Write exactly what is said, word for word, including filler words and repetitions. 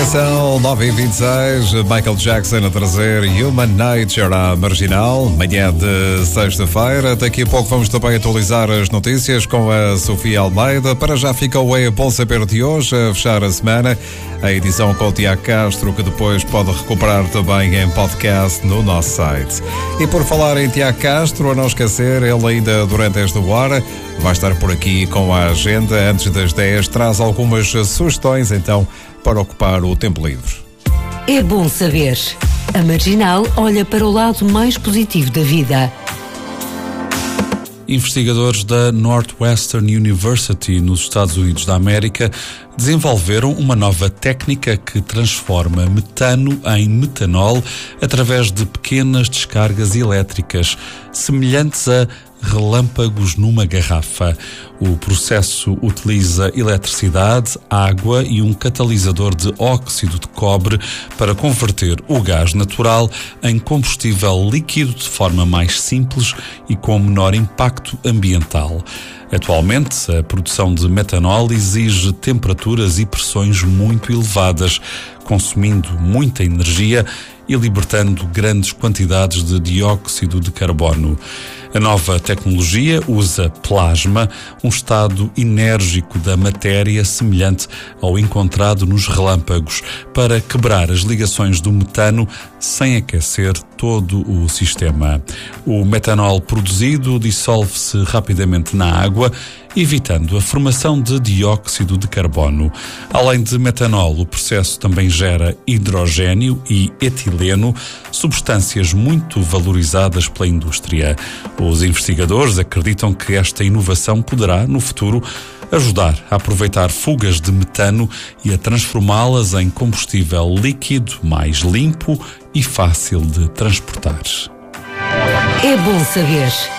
São nove e vinte e seis, Michael Jackson a trazer Human Nature à Marginal, manhã de sexta-feira. Daqui a pouco vamos também atualizar as notícias com a Sofia Almeida. Para já fica o É Bom Saber de hoje, a fechar a semana. A edição com o Tiago Castro, que depois pode recuperar também em podcast no nosso site. E por falar em Tiago Castro, a não esquecer, ele ainda durante esta hora vai estar por aqui com a agenda. Antes das dez, traz algumas sugestões, então, para ocupar o tempo livre. É bom saber. A Marginal olha para o lado mais positivo da vida. Investigadores da Northwestern University, nos Estados Unidos da América, desenvolveram uma nova técnica que transforma metano em metanol através de pequenas descargas elétricas, semelhantes a relâmpagos numa garrafa. O processo utiliza eletricidade, água e um catalisador de óxido de cobre para converter o gás natural em combustível líquido de forma mais simples e com menor impacto ambiental. Atualmente, a produção de metanol exige temperaturas e pressões muito elevadas, consumindo muita energia e libertando grandes quantidades de dióxido de carbono. A nova tecnologia usa plasma, um estado enérgico da matéria semelhante ao encontrado nos relâmpagos, para quebrar as ligações do metano sem aquecer todo o sistema. O metanol produzido dissolve-se rapidamente na água, evitando a formação de dióxido de carbono. Além de metanol, o processo também gera hidrogênio e etileno, substâncias muito valorizadas pela indústria. Os investigadores acreditam que esta inovação poderá, no futuro, ajudar a aproveitar fugas de metano e a transformá-las em combustível líquido mais limpo e fácil de transportar. É bom saber.